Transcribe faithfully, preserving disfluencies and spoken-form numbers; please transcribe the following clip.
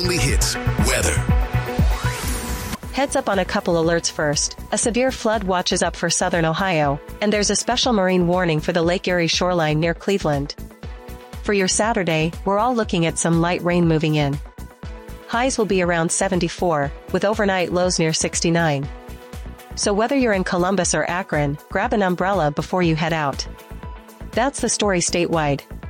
only hits weather. Heads up on a couple alerts first. A severe flood watch is up for southern Ohio, and there's a special marine warning for the Lake Erie shoreline near Cleveland. For your Saturday, we're all looking at some light rain moving in. Highs will be around seventy-four, with overnight lows near sixty-nine. So whether you're in Columbus or Akron, grab an umbrella before you head out. That's the story statewide.